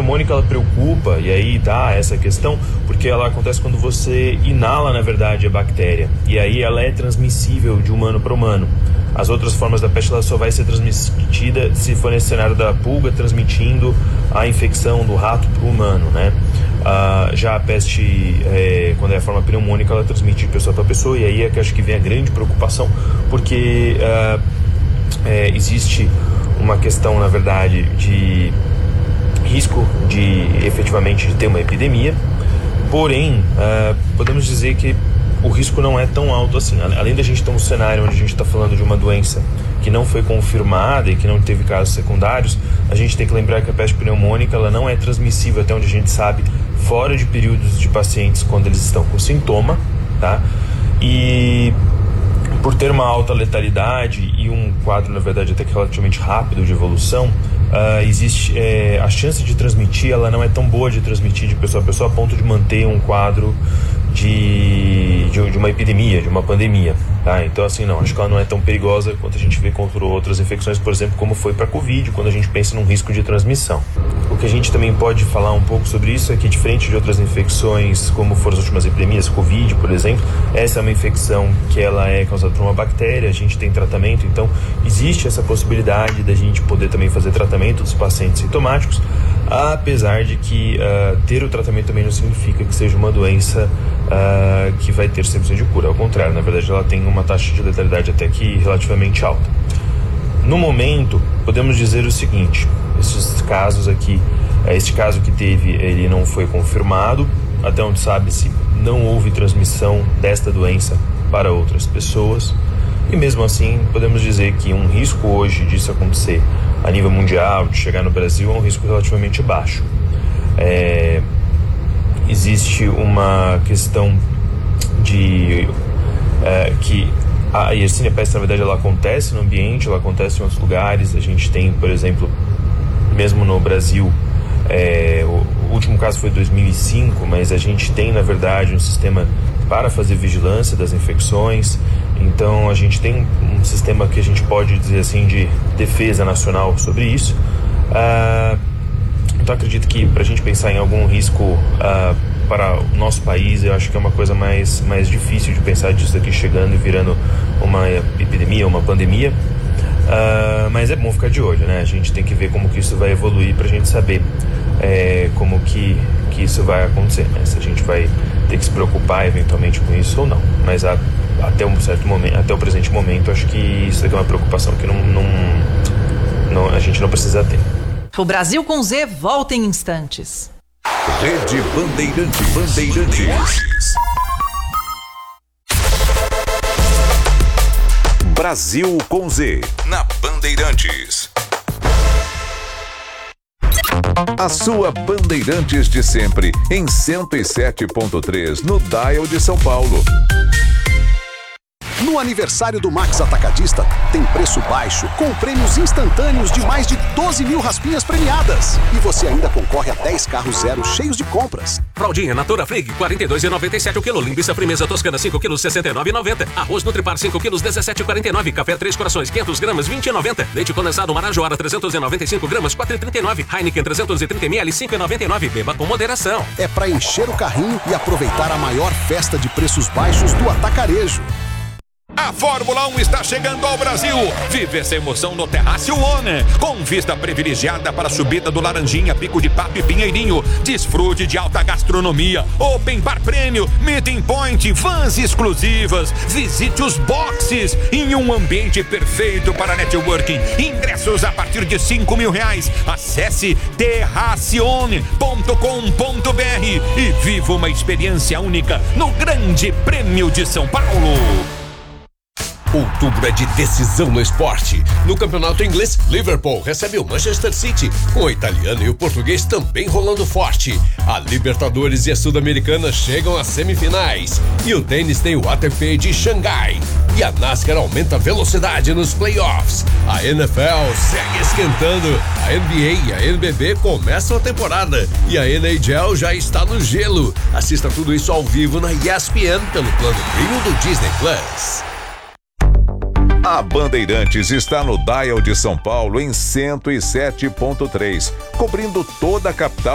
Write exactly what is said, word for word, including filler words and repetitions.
pneumônica ela preocupa, e aí tá essa questão, porque ela acontece quando você inala, na verdade, a bactéria, e aí ela é transmissível de humano para humano. As outras formas da peste ela só vai ser transmitida se for nesse cenário da pulga transmitindo a infecção do rato para o humano, né? Ah, já a peste, é, quando é a forma pneumônica, ela transmite de pessoa para pessoa, e aí é que acho que vem a grande preocupação, porque ah, é, existe uma questão, na verdade, de risco de efetivamente de ter uma epidemia, porém, ah, podemos dizer que o risco não é tão alto assim. Além da gente ter um cenário onde a gente está falando de uma doença que não foi confirmada e que não teve casos secundários, a gente tem que lembrar que a peste pneumônica ela não é transmissível, até onde a gente sabe, fora de períodos de pacientes quando eles estão com sintoma, tá? E por ter uma alta letalidade e um quadro, na verdade, até que relativamente rápido de evolução, uh, existe é, a chance de transmitir, ela não é tão boa de transmitir de pessoa a pessoa a ponto de manter um quadro de, de, de uma epidemia, de uma pandemia, tá? Então, assim, não, acho que ela não é tão perigosa quanto a gente vê contra outras infecções, por exemplo, como foi para a Covid, quando a gente pensa num risco de transmissão. O que a gente também pode falar um pouco sobre isso é que, diferente de outras infecções, como foram as últimas epidemias, Covid, por exemplo, essa é uma infecção que ela é causada por uma bactéria, a gente tem tratamento, então existe essa possibilidade da gente poder também fazer tratamento dos pacientes sintomáticos, apesar de que uh, ter o tratamento também não significa que seja uma doença uh, que vai ter cem por cento de cura. Ao contrário, na verdade ela tem uma taxa de letalidade até que relativamente alta. No momento, podemos dizer o seguinte: esses casos aqui, este caso que teve, ele não foi confirmado, até onde sabe-se não houve transmissão desta doença para outras pessoas, e mesmo assim podemos dizer que um risco hoje disso acontecer a nível mundial, de chegar no Brasil, é um risco relativamente baixo. É, existe uma questão de é, que a Yersinia pestis, na verdade, ela acontece no ambiente, ela acontece em outros lugares. A gente tem, por exemplo, mesmo no Brasil, é, o, o último caso foi em dois mil e cinco, mas a gente tem, na verdade, um sistema para fazer vigilância das infecções. Então a gente tem um sistema que a gente pode dizer assim de defesa nacional sobre isso. Uh, então acredito que para a gente pensar em algum risco uh, para o nosso país, eu acho que é uma coisa mais, mais difícil de pensar disso aqui chegando e virando uma epidemia, uma pandemia. Uh, mas é bom ficar de olho, né? A gente tem que ver como que isso vai evoluir para a gente saber é, como que, que isso vai acontecer, né? Se a gente vai ter que se preocupar eventualmente com isso ou não. Mas a, até um certo momento, até o presente momento, acho que isso aqui é uma preocupação que não, não, não, a gente não precisa ter. O Brasil com Z volta em instantes. Rede Bandeirantes. Bandeirantes. Brasil com Z, na Bandeirantes. A sua Bandeirantes de sempre, em cento e sete ponto três, no Dial de São Paulo. No aniversário do Max Atacadista, tem preço baixo, com prêmios instantâneos de mais de doze mil raspinhas premiadas. E você ainda concorre a dez carros zero cheios de compras. Fraldinha Natura Frig, quarenta e dois reais e noventa e sete centavos o quilo. Linguiça Frimeza Toscana, cinco quilos, sessenta e nove reais e noventa centavos. Arroz Nutripar, cinco quilos, dezessete reais e quarenta e nove centavos. Café Três Corações, quinhentos gramas, vinte reais e noventa centavos. Leite condensado Marajoara, trezentos e noventa e cinco gramas, quatro reais e trinta e nove centavos. Heineken, trezentos e trinta mililitros, cinco reais e noventa e nove centavos. Beba com moderação. É para encher o carrinho e aproveitar a maior festa de preços baixos do atacarejo. A Fórmula um está chegando ao Brasil. Vive essa emoção no Terraço One, com vista privilegiada para a subida do Laranjinha, Pico de Pato e Pinheirinho. Desfrute de alta gastronomia, open bar prêmio, meeting point, vans exclusivas. Visite os boxes em um ambiente perfeito para networking. Ingressos a partir de cinco mil reais. Acesse terracione ponto com ponto br e viva uma experiência única no Grande Prêmio de São Paulo. Outubro é de decisão no esporte. No campeonato inglês, Liverpool recebe o Manchester City, com o italiano e o português também rolando forte. A Libertadores e a Sul-Americana chegam às semifinais. E o tênis tem o A T P de Xangai. E a NASCAR aumenta a velocidade nos playoffs. A N F L segue esquentando. A N B A e a N B B começam a temporada. E a N H L já está no gelo. Assista tudo isso ao vivo na E S P N pelo plano premium do Disney Plus. A Bandeirantes está no Dial de São Paulo em cento e sete ponto três, cobrindo toda a capital